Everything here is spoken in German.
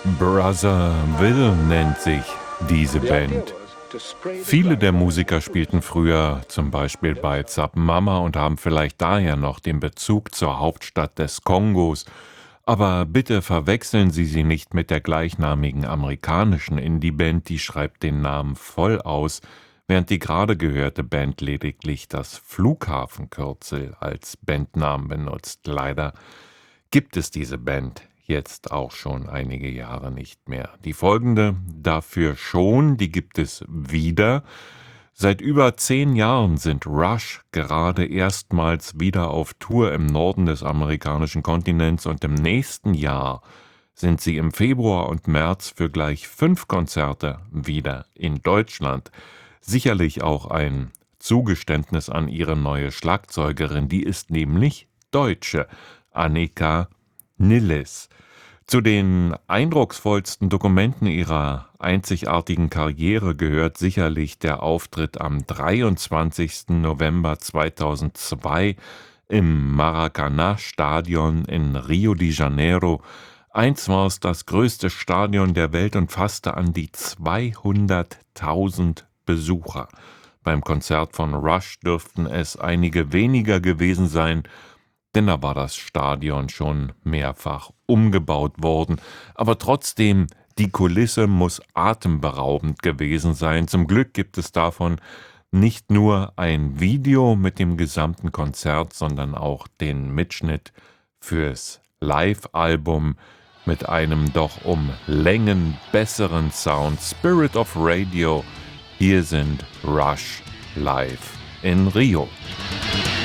Brother Will nennt sich diese Band. Viele der Musiker spielten früher zum Beispiel bei Zapmama und haben vielleicht daher noch den Bezug zur Hauptstadt des Kongos. Aber bitte verwechseln Sie sie nicht mit der gleichnamigen amerikanischen Indie-Band, die schreibt den Namen voll aus, während die gerade gehörte Band lediglich das Flughafenkürzel als Bandnamen benutzt. Leider gibt es diese Band jetzt auch schon einige Jahre nicht mehr. Die folgende dafür schon, die gibt es wieder. Seit über 10 Jahren sind Rush gerade erstmals wieder auf Tour im Norden des amerikanischen Kontinents und im nächsten Jahr sind sie im Februar und März für gleich 5 Konzerte wieder in Deutschland. Sicherlich auch ein Zugeständnis an ihre neue Schlagzeugerin, die ist nämlich Deutsche, Annika Nilles. Zu den eindrucksvollsten Dokumenten ihrer einzigartigen Karriere gehört sicherlich der Auftritt am 23. November 2002 im Maracanã-Stadion in Rio de Janeiro. Einst war es das größte Stadion der Welt und fasste an die 200.000 Besucher. Beim Konzert von Rush dürften es einige weniger gewesen sein, denn da war das Stadion schon mehrfach umgebaut worden. Aber trotzdem, die Kulisse muss atemberaubend gewesen sein. Zum Glück gibt es davon nicht nur ein Video mit dem gesamten Konzert, sondern auch den Mitschnitt fürs Live-Album mit einem doch um Längen besseren Sound. Spirit of Radio. Hier sind Rush live in Rio.